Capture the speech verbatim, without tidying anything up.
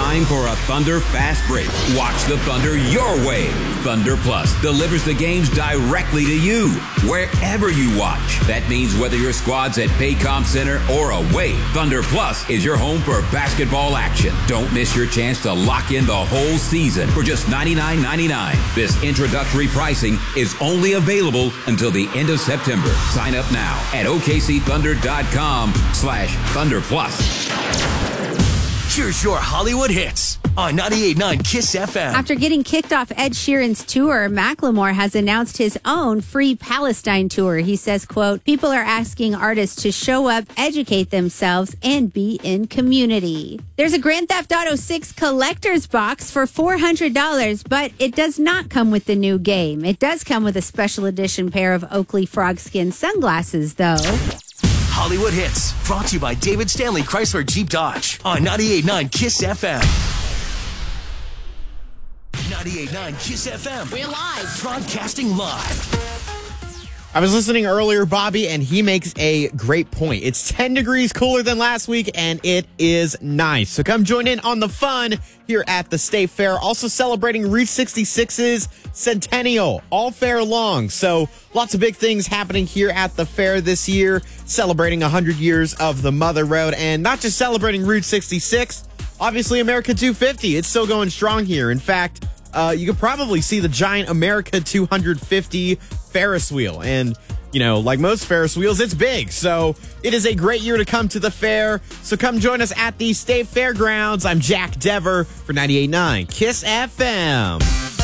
time for a Thunder Fast Break. Watch the Thunder your way. Thunder Plus delivers the games directly to you, wherever you watch. That means whether your squad's at Paycom Center or away, Thunder Plus is your home for basketball action. Don't miss your chance to lock in the whole season for just ninety-nine ninety-nine. This introductory pricing is only available until the end of September. Sign up now at O K C Thunder dot com slash Thunder Plus. Here's your Hollywood hits on ninety-eight point nine KISS F M. After getting kicked off Ed Sheeran's tour, Macklemore has announced his own Free Palestine tour. He says, quote, people are asking artists to show up, educate themselves, and be in community. There's a Grand Theft Auto six collector's box for four hundred dollars, but it does not come with the new game. It does come with a special edition pair of Oakley Frogskin sunglasses, though. Hollywood Hits, brought to you by David Stanley Chrysler Jeep Dodge on ninety-eight point nine KISS F M. ninety-eight point nine KISS F M. We're live. Broadcasting live. I was listening earlier, Bobby, and he makes a great point. It's ten degrees cooler than last week, and it is nice. So come join in on the fun here at the State Fair. Also celebrating Route sixty-six's centennial all fair long. So lots of big things happening here at the fair this year, celebrating one hundred years of the Mother Road, and not just celebrating Route sixty-six, obviously America two fifty. It's still going strong here. In fact, uh, you could probably see the giant America two fifty Ferris wheel. And, you know, like most Ferris wheels, it's big. So it is a great year to come to the fair. So come join us at the State Fairgrounds. I'm Jack Dever for ninety-eight point nine KISS F M.